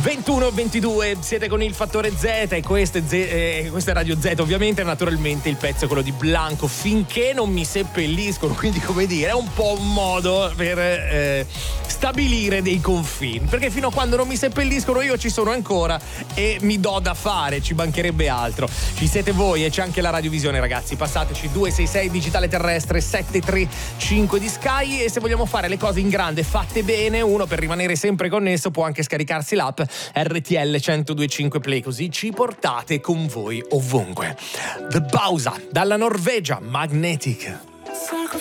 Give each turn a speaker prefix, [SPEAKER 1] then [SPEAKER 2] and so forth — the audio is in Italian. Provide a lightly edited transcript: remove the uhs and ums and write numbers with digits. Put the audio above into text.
[SPEAKER 1] 21-22, siete con il Fattore Z e questo è Radio Z, ovviamente. Naturalmente il pezzo è quello di Blanco, Finché non mi seppelliscono, quindi come dire è un po' un modo per stabilire dei confini, perché fino a quando non mi seppelliscono io ci sono ancora e mi do da fare, ci mancherebbe altro. Ci siete voi e c'è anche la radiovisione, ragazzi, passateci 266 digitale terrestre 735 di Sky, e se vogliamo fare le cose in grande fatte bene, uno per rimanere sempre connesso può anche scaricarsi l'app RTL 1025 Play, così ci portate con voi ovunque. The Bausa dalla Norvegia, Magnetic.
[SPEAKER 2] Salgo